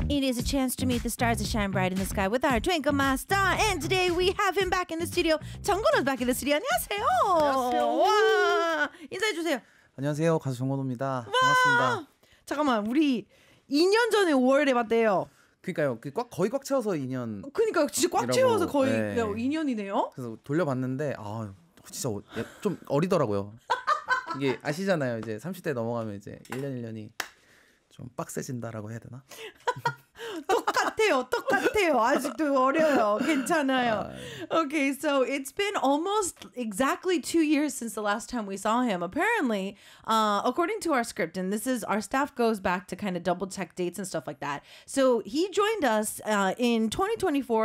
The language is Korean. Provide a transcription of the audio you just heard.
It is a chance to meet the stars that shine bright in the sky with our Twinkle Master. And today we have him back in the studio. 정건호's back in the studio. 안녕하세요. 안녕하세요. 와, 인사해주세요. 안녕하세요. 가수 정건호입니다. 반갑습니다. 잠깐만, 우리 2년 전에 5월에 봤대요. 그러니까요. 거의 꽉 채워서 2년. 그러니까 진짜 꽉 이라고, 채워서 거의 네. 2년이네요. 그래서 돌려봤는데 진짜 좀 어리더라고요. 이게 아시잖아요. 이제 30대 넘어가면 이제 1년 1년이 좀 빡세진다라고 해야 되나? 똑같아요. 아직도 어려요. 괜찮아요. Okay, so it's been almost exactly 2 years since the last time we saw him. Apparently, according to our script, and this is our staff goes back to kind of double check dates and stuff like that. So he joined us in 2024